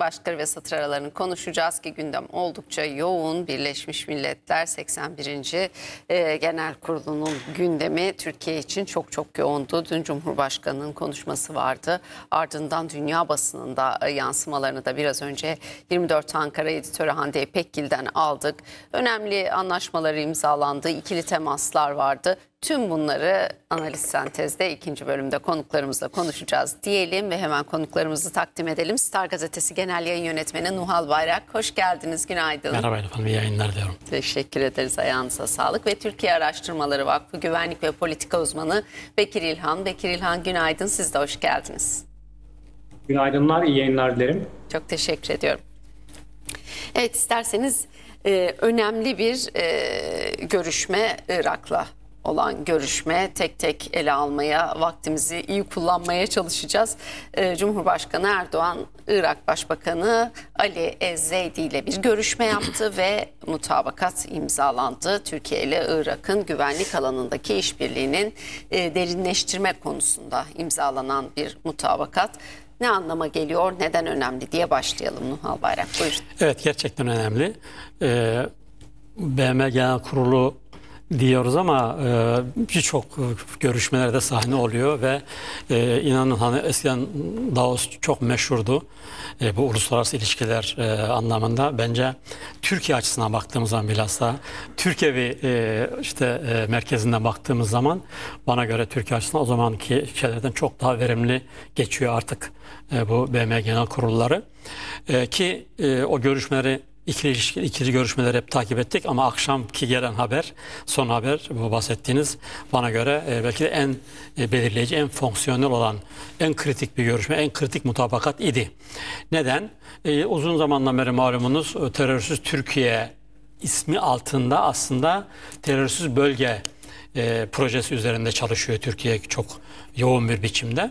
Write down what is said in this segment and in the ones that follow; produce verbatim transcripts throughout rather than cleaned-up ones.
başlıkları ve satır aralarını konuşacağız ki gündem oldukça yoğun. Birleşmiş Milletler seksen birinci E, Genel Kurulu'nun gündemi Türkiye için çok çok yoğundu. Dün Cumhurbaşkanı'nın konuşması vardı. Ardından dünya basınında e, yansımalarını da biraz önce yirmi dört Ankara editörü Hande İpekgil'den aldık. Önemli anlaşmaları imzalandı, ikili temaslar vardı. Tüm bunları analiz sentezde ikinci bölümde konuklarımızla konuşacağız diyelim ve hemen konuklarımızı takdim edelim. Star Gazetesi Genel Yayın Yönetmeni Nuhal Bayrak, hoş geldiniz, günaydın. Merhaba efendim, iyi yayınlar diyorum. Teşekkür ederiz, ayağınıza sağlık. Ve Türkiye Araştırmaları Vakfı Güvenlik ve Politika Uzmanı Bekir İlhan. Bekir İlhan, günaydın, siz de hoş geldiniz. Günaydınlar, iyi yayınlar dilerim. Çok teşekkür ediyorum. Evet, isterseniz e, önemli bir e, görüşme Irak'la olan görüşme, tek tek ele almaya, vaktimizi iyi kullanmaya çalışacağız. Ee, Cumhurbaşkanı Erdoğan, Irak Başbakanı Ali Ez-Zeydi ile bir görüşme yaptı ve mutabakat imzalandı. Türkiye ile Irak'ın güvenlik alanındaki işbirliğinin e, derinleştirme konusunda imzalanan bir mutabakat. Ne anlama geliyor, neden önemli diye başlayalım Nuhal Bayrak. Buyurun. Evet, gerçekten önemli. Ee, B M Genel Kurulu diyoruz ama e, birçok görüşmelerde sahne oluyor ve e, inanın hani eskiden Davos çok meşhurdu e, bu uluslararası ilişkiler e, anlamında. Bence Türkiye açısından baktığımız zaman bilhassa Türkiye'vi e, işte e, merkezinden baktığımız zaman bana göre Türkiye açısından o zamanki şeylerden çok daha verimli geçiyor artık e, bu B M Genel Kurulları e, ki e, o görüşmeleri İkili, ilişki, ikili görüşmeleri hep takip ettik ama akşamki gelen haber, son haber bu bahsettiğiniz bana göre e, belki de en e, belirleyici, en fonksiyonel olan, en kritik bir görüşme, en kritik mutabakat idi. Neden? E, uzun zamandan beri malumunuz terörsüz Türkiye ismi altında aslında terörsüz bölge e, projesi üzerinde çalışıyor Türkiye çok yoğun bir biçimde.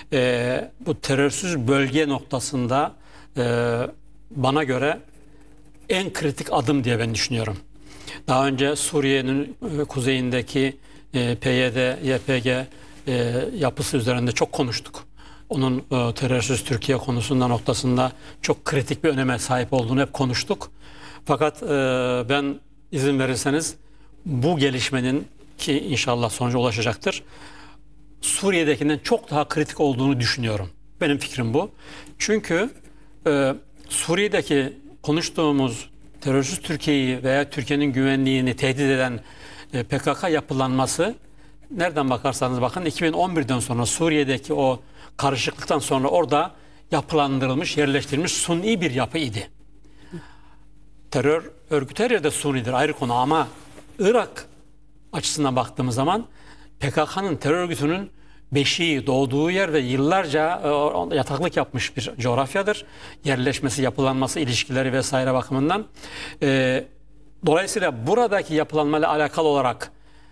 E, bu terörsüz bölge noktasında e, bana göre en kritik adım diye ben düşünüyorum. Daha önce Suriye'nin kuzeyindeki P Y D, Y P G yapısı üzerinde çok konuştuk. Onun terörsüz Türkiye konusunda noktasında çok kritik bir öneme sahip olduğunu hep konuştuk. Fakat ben izin verirseniz bu gelişmenin ki inşallah sonuca ulaşacaktır, Suriye'dekinden çok daha kritik olduğunu düşünüyorum. Benim fikrim bu. Çünkü Suriye'deki konuştuğumuz terörsüz Türkiye'yi veya Türkiye'nin güvenliğini tehdit eden P K K yapılanması nereden bakarsanız bakın iki bin on birden sonra Suriye'deki o karışıklıktan sonra orada yapılandırılmış, yerleştirilmiş suni bir yapı idi. Terör örgütü her yerde sunidir, ayrı konu, ama Irak açısından baktığımız zaman P K K'nın terör örgütünün beşiği, doğduğu yer ve yıllarca e, yataklık yapmış bir coğrafyadır. Yerleşmesi, yapılanması, ilişkileri vesaire bakımından. E, dolayısıyla buradaki yapılanmayla alakalı olarak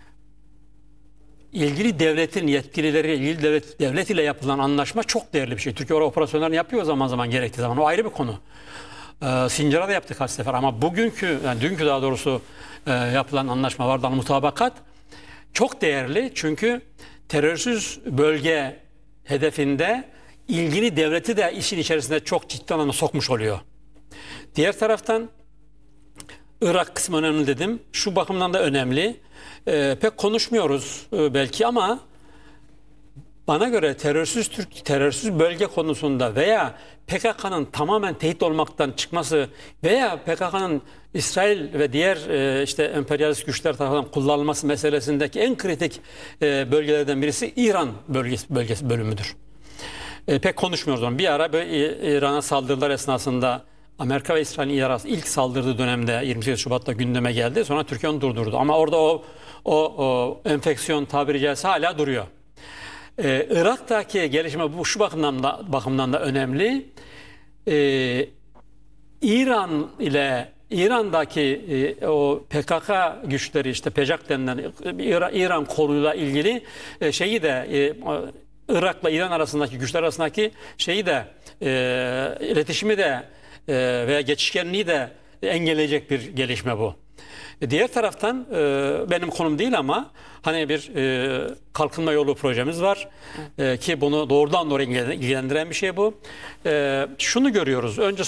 ilgili devletin yetkilileri, ilgili devlet, devlet ile yapılan anlaşma çok değerli bir şey. Türkiye orada operasyonlarını yapıyor zaman zaman, gerektiği zaman. O ayrı bir konu. E, Sincar'a da yaptık kaç sefer ama bugünkü, yani dünkü daha doğrusu e, yapılan anlaşma vardı, mutabakat çok değerli çünkü terörsüz bölge hedefinde ilgili devleti de işin içerisinde çok ciddi anlamda sokmuş oluyor. Diğer taraftan Irak kısmı önemli dedim. Şu bakımdan da önemli. Ee, pek konuşmuyoruz e, belki ama bana göre terörsüz Türk terörsüz bölge konusunda veya P K K'nın tamamen tehdit olmaktan çıkması veya P K K'nın İsrail ve diğer e, işte emperyalist güçler tarafından kullanılması meselesindeki en kritik e, bölgelerden birisi İran bölgesi, bölgesi bölümüdür. E, pek konuşmuyoruz onu. Bir ara böyle İran'a saldırılar esnasında Amerika ve İsrail'in İran'a ilk saldırdığı dönemde yirmi sekiz Şubat'ta gündeme geldi. Sonra Türkiye onu durdurdu. Ama orada o, o, o enfeksiyon tabiri caizse hala duruyor. Ee, Irak'taki gelişme bu şu bakımdan da, bakımdan da önemli. Ee, İran ile İran'daki e, o P K K güçleri, işte PEJAK denilen İran, İran koluyla ilgili e, şeyi de e, Irak'la İran arasındaki güçler arasındaki şeyi de e, iletişimi de e, veya geçişkenliği de engelleyecek bir gelişme bu. Diğer taraftan e, benim konum değil ama hani bir e, kalkınma yolu projemiz var e, ki bunu doğrudan doğru ilgilendiren bir şey bu. E, şunu görüyoruz. Önce